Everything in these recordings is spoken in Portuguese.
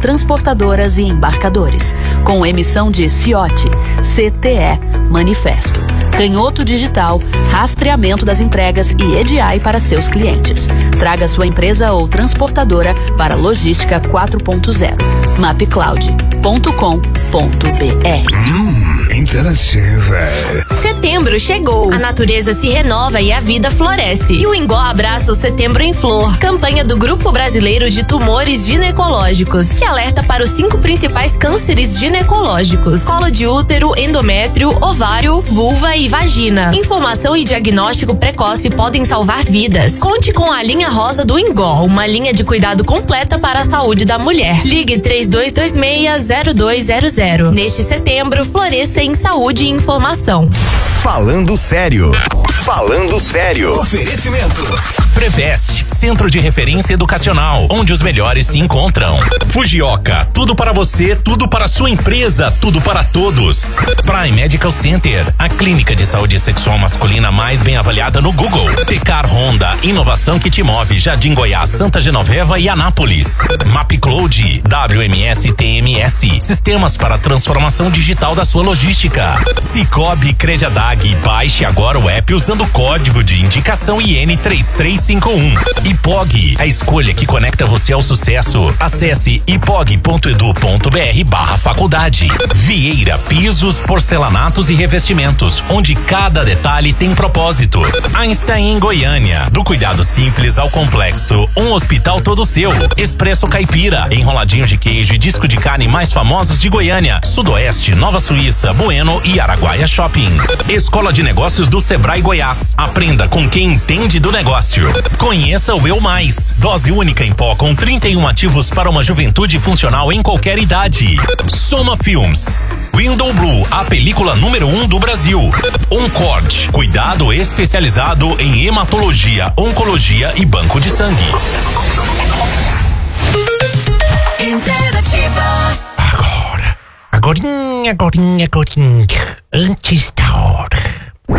transportadoras e embarcadores, com emissão de CIOT, CTE, Manifesto, canhoto digital, rastreamento das entregas e EDI para seus clientes. Traga sua empresa ou transportadora para Logística 4.0. mapcloud.com.br. Interativa. Setembro chegou. A natureza se renova e a vida floresce. E o Ingó abraça o Setembro em Flor, campanha do Grupo Brasileiro de Tumores Ginecológicos, que alerta para os 5 principais cânceres ginecológicos: colo de útero, endométrio, ovário, vulva e vagina. Informação e diagnóstico precoce podem salvar vidas. Conte com a linha rosa do Ingó, uma linha de cuidado completa para a saúde da mulher. Ligue 3226-0200. Neste setembro, floresça em saúde e informação. Falando sério. Falando sério. Oferecimento. Preveste, Centro de Referência Educacional, onde os melhores se encontram. Fujioka, tudo para você, tudo para sua empresa, tudo para todos. Prime Medical Center, a clínica de saúde sexual masculina mais bem avaliada no Google. Tecar Honda, inovação que te move, Jardim Goiás, Santa Genoveva e Anápolis. MapCloud, WMS TMS, sistemas para transformação digital da sua logística. Cicobi Crediadag, baixe agora o app usando o código de indicação IN3351. IPOG, a escolha que conecta você ao sucesso. Acesse ipog.edu.br/faculdade. Vieira Pisos, Porcelanatos e Revestimentos, onde cada detalhe tem propósito. Einstein em Goiânia, do cuidado simples ao complexo, um hospital todo seu. Expresso Caipira, enroladinho de queijo e disco de carne mais famosos de Goiânia, Sudoeste, Nova Suíça, Bueno e Araguaia Shopping. Escola de Negócios do Sebrae Goiás, aprenda com quem entende do negócio. Conheça o Eu Mais, dose única em pó com 31 ativos para uma juventude funcional em qualquer idade. Soma Films, Window Blue, a película número 1 do Brasil. Oncord, cuidado especializado em hematologia, oncologia e banco de sangue. Interativa. Agorinha, antes da hora.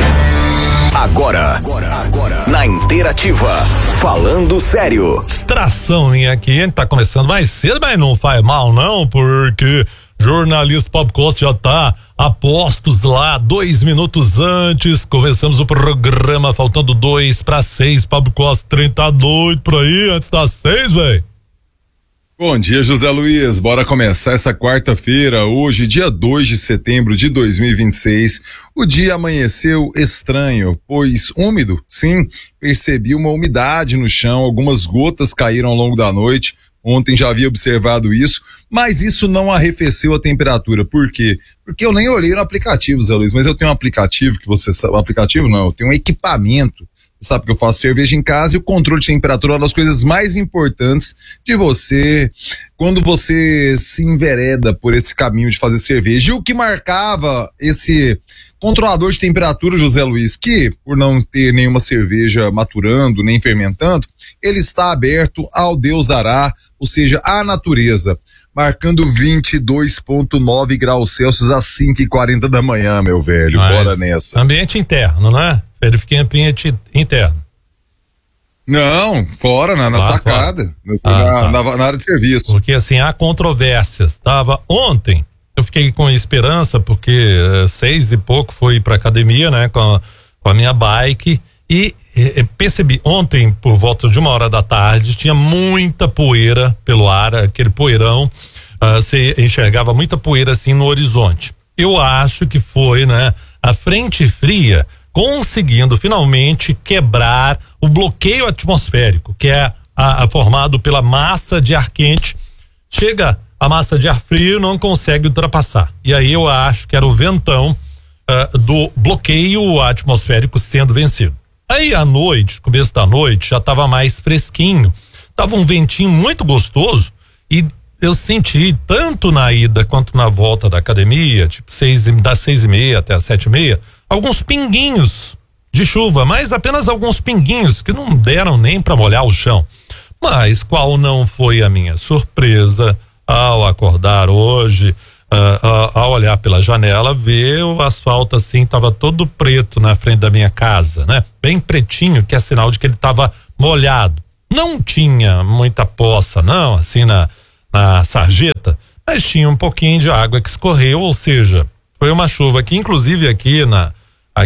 Agora, na Interativa, falando sério. Extração minha aqui, a gente tá começando mais cedo, mas não faz mal não, porque jornalista Pablo Costa já tá a postos lá 2 minutos antes. Começamos o programa faltando 2:06. Pablo Costa, trem tá doido por aí antes das 6, velho. Bom dia, José Luiz. Bora começar essa quarta-feira, hoje, dia 2 de setembro de 2026. O dia amanheceu estranho, pois úmido, sim, percebi uma umidade no chão, algumas gotas caíram ao longo da noite. Ontem já havia observado isso, mas isso não arrefeceu a temperatura. Por quê? Porque eu nem olhei no aplicativo, Zé Luiz, mas eu tenho um aplicativo que você sabe, aplicativo não, eu tenho um equipamento. Você sabe que eu faço cerveja em casa e o controle de temperatura é uma das coisas mais importantes de você, quando você se envereda por esse caminho de fazer cerveja. E o que marcava esse controlador de temperatura, José Luiz, que por não ter nenhuma cerveja maturando, nem fermentando, ele está aberto ao Deus dará, ou seja, à natureza, marcando 22,9 graus Celsius às 5h40 da manhã, meu velho. Mas bora nessa. Ambiente interno, né? Verifiquei ambiente interno. Não, fora, na sacada, fora. Na área de serviço. Porque assim, há controvérsias. Ontem, eu fiquei com esperança, porque 6 e pouco fui pra academia, né? Com a minha bike e percebi, ontem, por volta de 1h da tarde, tinha muita poeira pelo ar, aquele poeirão, você enxergava muita poeira assim no horizonte. Eu acho que foi, né? A frente fria conseguindo finalmente quebrar o bloqueio atmosférico, que é formado pela massa de ar quente. Chega a massa de ar frio, não consegue ultrapassar. E aí eu acho que era o ventão do bloqueio atmosférico sendo vencido. Aí à noite, começo da noite, já estava mais fresquinho. Tava um ventinho muito gostoso e eu senti tanto na ida quanto na volta da academia, tipo das 6h30 até as 7h30, alguns pinguinhos de chuva, mas apenas alguns pinguinhos que não deram nem para molhar o chão. Mas qual não foi a minha surpresa ao acordar hoje, ao olhar pela janela, ver o asfalto assim, tava todo preto na frente da minha casa, né? Bem pretinho, que é sinal de que ele tava molhado. Não tinha muita poça não, assim na sarjeta, mas tinha um pouquinho de água que escorreu, ou seja, foi uma chuva que inclusive aqui na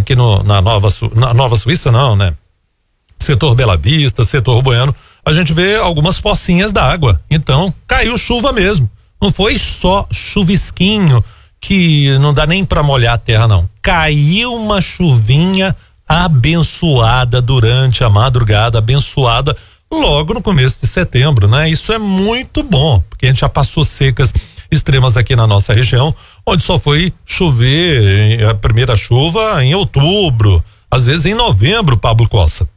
Nova Suíça não, né? Setor Bela Vista, setor Bueno, a gente vê algumas pocinhas d'água. Então, caiu chuva mesmo. Não foi só chuvisquinho que não dá nem para molhar a terra, não. Caiu uma chuvinha abençoada durante a madrugada, abençoada logo no começo de setembro, né? Isso é muito bom, porque a gente já passou secas extremas aqui na nossa região, onde só foi chover a primeira chuva em outubro, às vezes em novembro, Pablo Costa.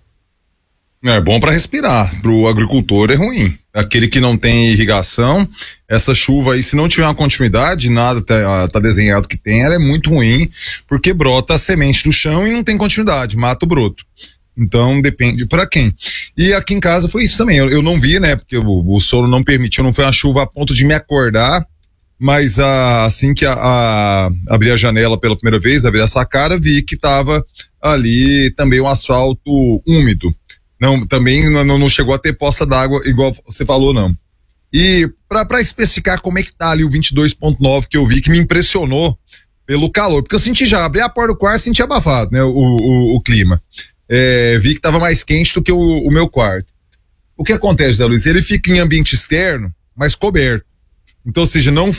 É bom para respirar, pro agricultor é ruim. Aquele que não tem irrigação, essa chuva aí, se não tiver uma continuidade, nada tá desenhado que tem, ela é muito ruim, porque brota a semente do chão e não tem continuidade, mata o broto. Então depende para quem. E aqui em casa foi isso também, eu não vi, né, porque o solo não permitiu, não foi uma chuva a ponto de me acordar, mas assim que abri a janela pela primeira vez, abri a sacada, vi que tava ali também um asfalto úmido. Não, também não chegou a ter poça d'água, igual você falou, não. E para especificar como é que tá ali o 22.9 que eu vi, que me impressionou pelo calor, porque eu senti já, abri a porta do quarto, senti abafado, né, o clima. Vi que tava mais quente do que o meu quarto. O que acontece, Zé Luiz? Ele fica em ambiente externo, mas coberto. Então, ou seja, não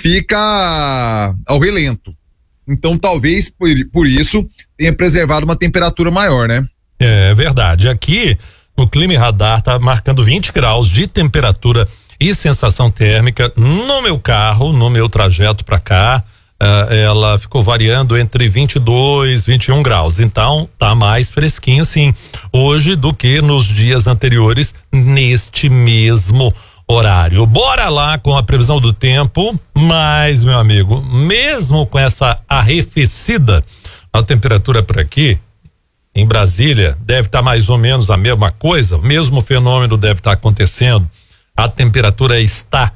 fica ao relento. Então, talvez por isso tenha preservado uma temperatura maior, né? É verdade. Aqui o Clima e Radar tá marcando 20 graus de temperatura e sensação térmica no meu carro, no meu trajeto para cá. Ela ficou variando entre 22 e 21 graus. Então tá mais fresquinho sim hoje do que nos dias anteriores neste mesmo horário. Bora lá com a previsão do tempo, mas meu amigo, mesmo com essa arrefecida, a temperatura por aqui em Brasília deve estar mais ou menos a mesma coisa, o mesmo fenômeno deve estar acontecendo. A temperatura está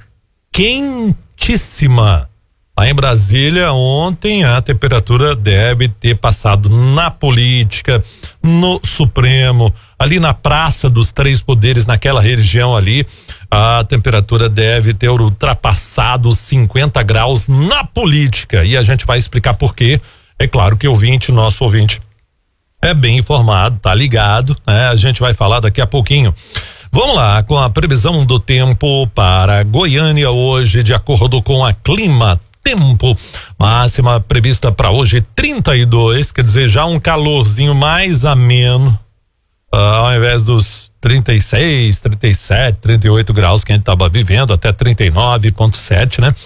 quentíssima. Lá em Brasília, ontem a temperatura deve ter passado na política, no Supremo, ali na Praça dos Três Poderes, naquela região ali, a temperatura deve ter ultrapassado 50 graus na política. E a gente vai explicar por quê. É claro que nosso ouvinte, é bem informado, tá ligado, né? A gente vai falar daqui a pouquinho. Vamos lá com a previsão do tempo para Goiânia hoje, de acordo com a Clima Tempo. Máxima prevista para hoje 32, quer dizer, já um calorzinho mais ameno, ao invés dos 36, 37, 38 graus que a gente estava vivendo, até 39,7, né?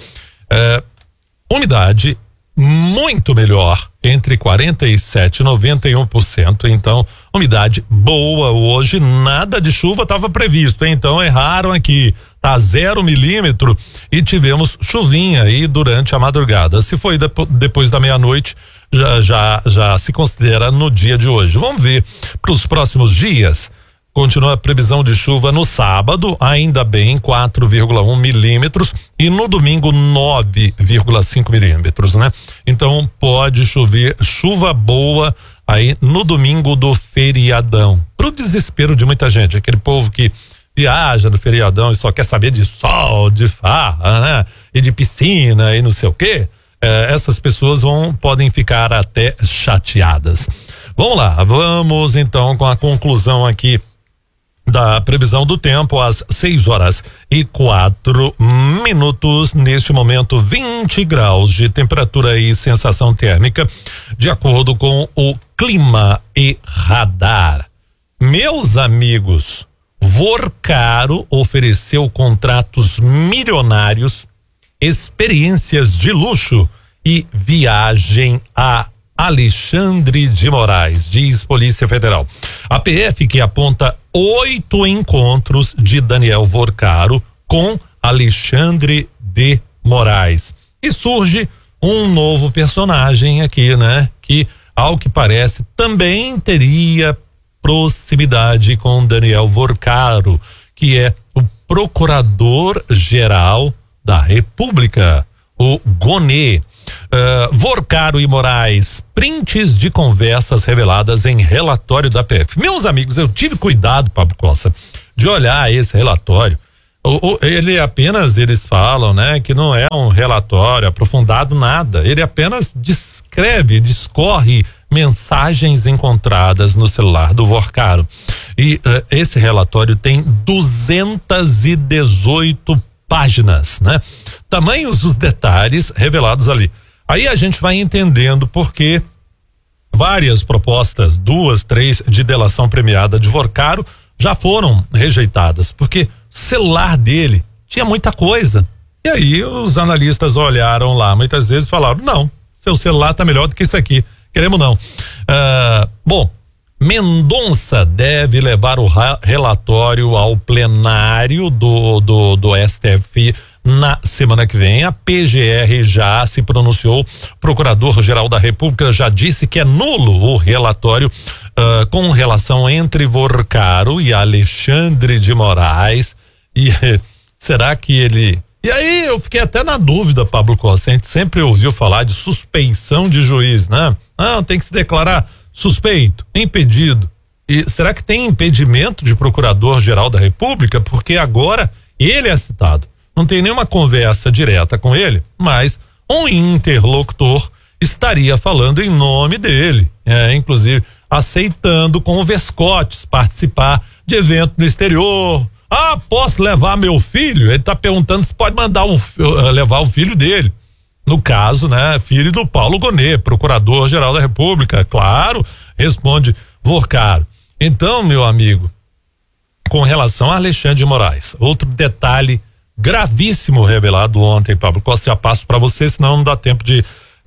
Umidade muito melhor, entre 47% e 91%, então umidade boa hoje, nada de chuva estava previsto, então erraram aqui, tá 0 milímetro e tivemos chuvinha aí durante a madrugada. Se foi depois da meia-noite, já se considera no dia de hoje. Vamos ver para os próximos dias. Continua a previsão de chuva no sábado, ainda bem, 4,1 milímetros, e no domingo 9,5 milímetros, né? Então pode chover, chuva boa aí no domingo do feriadão. Pro desespero de muita gente, aquele povo que viaja no feriadão e só quer saber de sol, de farra, né? E de piscina e não sei o quê. Essas pessoas podem ficar até chateadas. Vamos lá, vamos então com a conclusão aqui da previsão do tempo às 6:04. Neste momento 20 graus de temperatura e sensação térmica, de acordo com o Clima e Radar. Meus amigos, Vorcaro ofereceu contratos milionários, experiências de luxo e viagem a Alexandre de Moraes, diz Polícia Federal. A PF que aponta 8 encontros de Daniel Vorcaro com Alexandre de Moraes. E surge um novo personagem aqui, né? Que, ao que parece, também teria proximidade com Daniel Vorcaro, que é o Procurador-Geral da República, o Gonê. Vorcaro e Moraes, prints de conversas reveladas em relatório da PF. Meus amigos, eu tive cuidado, Pablo Costa, de olhar esse relatório. Eles falam, né, que não é um relatório aprofundado, nada. Ele apenas discorre mensagens encontradas no celular do Vorcaro. E esse relatório tem 218 páginas, né? Tamanhos os detalhes revelados ali. Aí a gente vai entendendo por que várias propostas, 2, 3 de delação premiada de Vorcaro já foram rejeitadas, porque o celular dele tinha muita coisa. E aí os analistas olharam lá, muitas vezes falaram, não, seu celular tá melhor do que isso aqui, queremos não. Bom, Mendonça deve levar o relatório ao plenário do STF na semana que vem. A PGR já se pronunciou, Procurador-Geral da República já disse que é nulo o relatório com relação entre Vorcaro e Alexandre de Moraes. E será que ele... E aí eu fiquei até na dúvida, Pablo Costa, a gente sempre ouviu falar de suspeição de juiz, né? Não, tem que se declarar suspeito, impedido. E será que tem impedimento de Procurador-Geral da República? Porque agora ele é citado. Não tem nenhuma conversa direta com ele, mas um interlocutor estaria falando em nome dele, inclusive aceitando com o Vescotes participar de evento no exterior. Posso levar meu filho? Ele está perguntando se pode mandar levar o filho dele. No caso, né, filho do Paulo Gonet, Procurador-Geral da República. Claro, responde Vorcaro. Então, meu amigo, com relação a Alexandre de Moraes, outro detalhe gravíssimo revelado ontem, Pablo Costa, já passo para você, senão não dá tempo de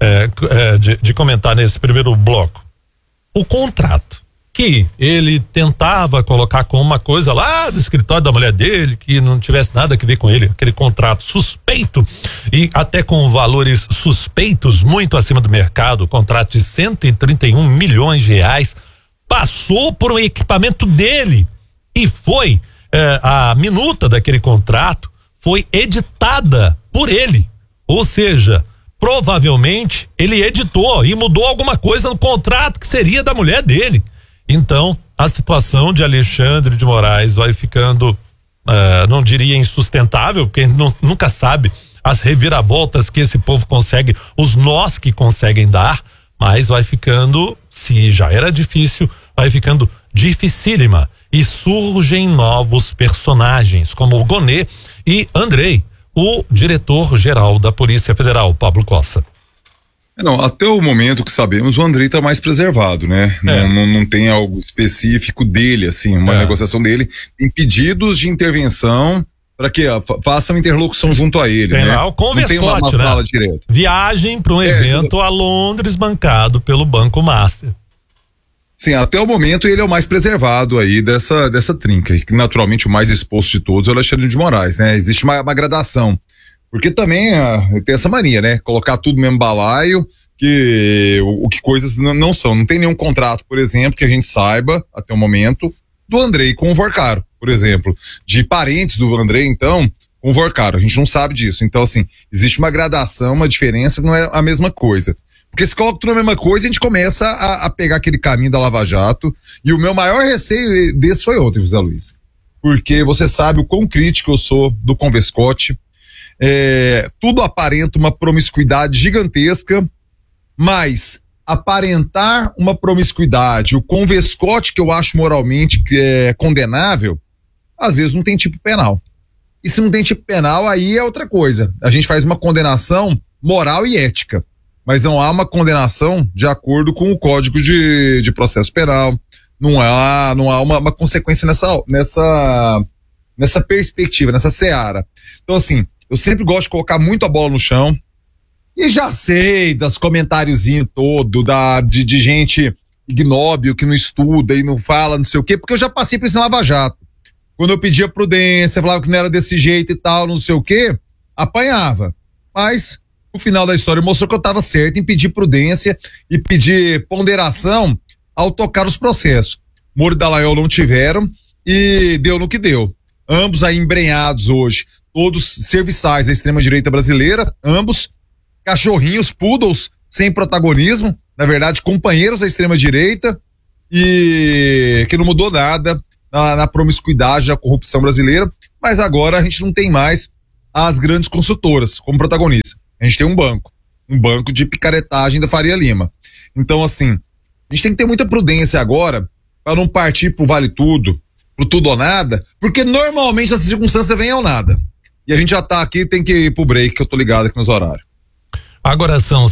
comentar nesse primeiro bloco. O contrato que ele tentava colocar como uma coisa lá do escritório da mulher dele, que não tivesse nada a ver com ele, aquele contrato suspeito e até com valores suspeitos, muito acima do mercado, contrato de 131 milhões de reais, passou por um equipamento dele e foi a minuta daquele contrato foi editada por ele, ou seja, provavelmente ele editou e mudou alguma coisa no contrato que seria da mulher dele. Então, a situação de Alexandre de Moraes vai ficando, não diria insustentável, porque a gente nunca sabe as reviravoltas que esse povo consegue, os nós que conseguem dar, mas vai ficando, se já era difícil, vai ficando dificílima. E surgem novos personagens, como o Gonet e Andrei, o diretor-geral da Polícia Federal, Pablo Costa. Não, até o momento que sabemos, o Andrei está mais preservado, né? Não tem algo específico dele, assim, uma negociação dele. Tem pedidos de intervenção para que façam interlocução junto a ele, tem né? Lá o não tem uma fala direta. Viagem para um evento a Londres bancado pelo Banco Master. Sim, até o momento ele é o mais preservado aí dessa trinca, que naturalmente o mais exposto de todos é o Alexandre de Moraes, né? Existe uma gradação, porque também tem essa mania, né? Colocar tudo no mesmo balaio, o que coisas não são. Não tem nenhum contrato, por exemplo, que a gente saiba, até o momento, do Andrei com o Vorcaro, por exemplo, de parentes do Andrei, então, com o Vorcaro, a gente não sabe disso. Então, assim, existe uma gradação, uma diferença, não é a mesma coisa. Porque se coloca tudo na mesma coisa, a gente começa a pegar aquele caminho da Lava Jato. E o meu maior receio desse foi ontem, José Luiz. Porque você sabe o quão crítico eu sou do Convescote. Tudo aparenta uma promiscuidade gigantesca, mas aparentar uma promiscuidade, o Convescote que eu acho moralmente que é condenável, às vezes não tem tipo penal. E se não tem tipo penal, aí é outra coisa. A gente faz uma condenação moral e ética. Mas não há uma condenação de acordo com o Código de Processo Penal, não há uma consequência nessa perspectiva, nessa seara. Então, assim, eu sempre gosto de colocar muito a bola no chão, e já sei das comentáriozinhos todo, de gente ignóbil que não estuda e não fala, não sei o quê, porque eu já passei por isso na Lava Jato. Quando eu pedia prudência, falava que não era desse jeito e tal, não sei o quê, apanhava. Mas o final da história mostrou que eu estava certo em pedir prudência e pedir ponderação ao tocar os processos. Moro e Dallagnol não tiveram e deu no que deu. Ambos aí embrenhados hoje, todos serviçais da extrema-direita brasileira, ambos cachorrinhos, poodles, sem protagonismo, na verdade companheiros da extrema-direita, e que não mudou nada na promiscuidade, na corrupção brasileira. mas agora a gente não tem mais as grandes construtoras como protagonista. A gente tem um banco de picaretagem da Faria Lima. Então, assim, a gente tem que ter muita prudência agora para não partir pro vale tudo, pro tudo ou nada, porque normalmente essa circunstância vem ao nada. E a gente já tá aqui, tem que ir pro break, que eu tô ligado aqui nos horários. Agora são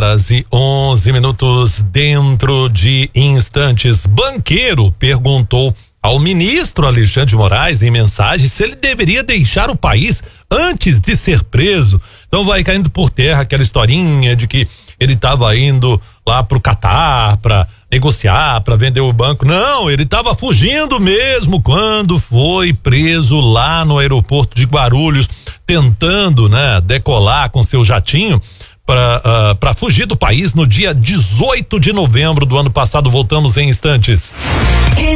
6h11. Dentro de instantes, banqueiro perguntou ao ministro Alexandre de Moraes em mensagem se ele deveria deixar o país antes de ser preso. Então vai caindo por terra aquela historinha de que ele estava indo lá pro Catar para negociar, para vender o banco. Não, ele estava fugindo mesmo quando foi preso lá no aeroporto de Guarulhos, tentando, né, decolar com seu jatinho para fugir do país no dia 18 de novembro do ano passado. Voltamos em instantes.